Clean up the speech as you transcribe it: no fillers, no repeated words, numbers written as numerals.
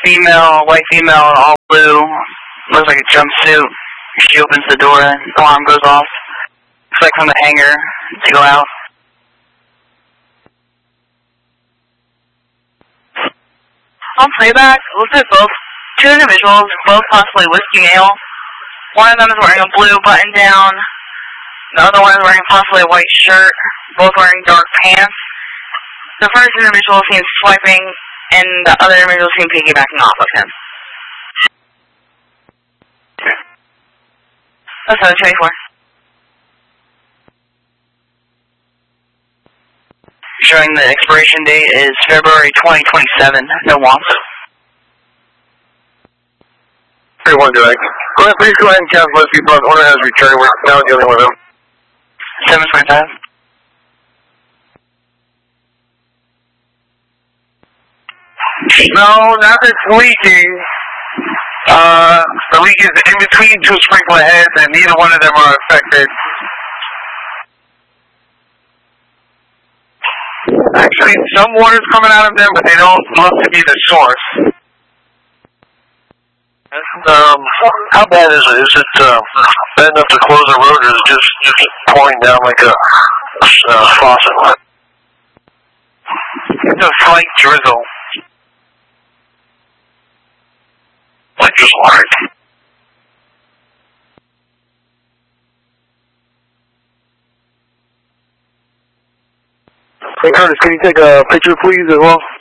white female, all blue. Looks like a jumpsuit. She opens the door, alarm goes off. Looks like from the hangar to go out. On playback, looks like both two individuals, both possibly whiskey male. One of them is wearing a blue button down. The other one is wearing possibly a white shirt. Both wearing dark pants. The first individual seems swiping, and the other individual seems piggybacking off of him. That's 724. Showing the expiration date is February 2027. No wants. 31 direct. Please go ahead and cancel those people on order has returned. We're now dealing with them. 725. No, not that's leaking. The leak is in between two sprinkler heads, and neither one of them are affected. Actually, some water's coming out of them, but they don't look to be the source. How bad is it? Is it bad enough to close the road, or is it just pouring down like a faucet? It's a slight drizzle. Like just water. Hey Curtis, can you take a picture please as well?